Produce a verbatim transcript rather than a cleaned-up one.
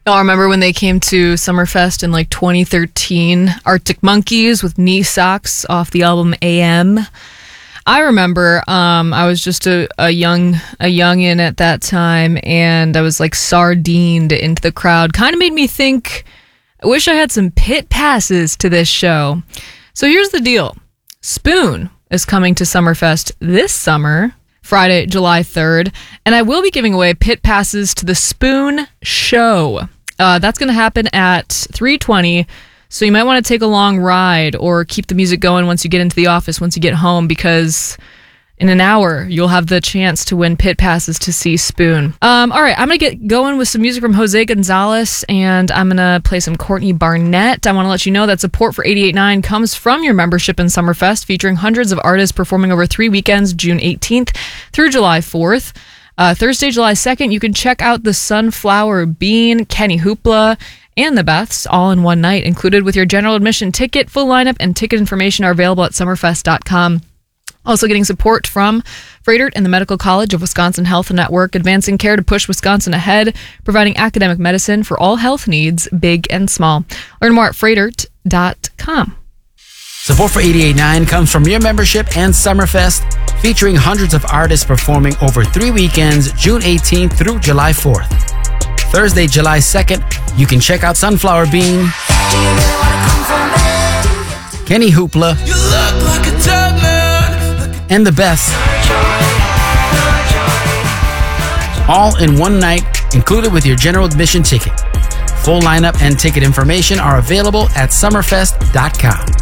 Oh, I remember when they came to Summerfest in like twenty thirteen, Arctic Monkeys with Knee Socks off the album A M. I remember um, I was just a, a young a youngin' at that time, and I was like sardined into the crowd. Kind of made me think, I wish I had some pit passes to this show. So here's the deal. Spoon is coming to Summerfest this summer, Friday, July third, and I will be giving away pit passes to the Spoon Show. Uh, that's going to happen at three twenty, so you might want to take a long ride or keep the music going once you get into the office, once you get home, because in an hour, you'll have the chance to win pit passes to see Spoon. Um, all right, I'm going to get going with some music from Jose Gonzalez, and I'm going to play some Courtney Barnett. I want to let you know that support for eighty-eight point nine comes from your membership in Summerfest, featuring hundreds of artists performing over three weekends, June eighteenth through July fourth. Uh, Thursday, July second, you can check out the Sunflower Bean, Kenny Hoopla, and the Beths all in one night, included with your general admission ticket. Full lineup and ticket information are available at summerfest dot com. Also getting support from Froedtert and the Medical College of Wisconsin Health Network, advancing care to push Wisconsin ahead, providing academic medicine for all health needs, big and small. Learn more at froedtert dot com. Support for eighty-eight point nine comes from your membership and Summerfest, featuring hundreds of artists performing over three weekends, June eighteenth through July fourth. Thursday, July second, you can check out Sunflower Bean, Kenny Hoopla, and the Beths, all in one night, included with your general admission ticket. Full lineup and ticket information are available at summerfest dot com.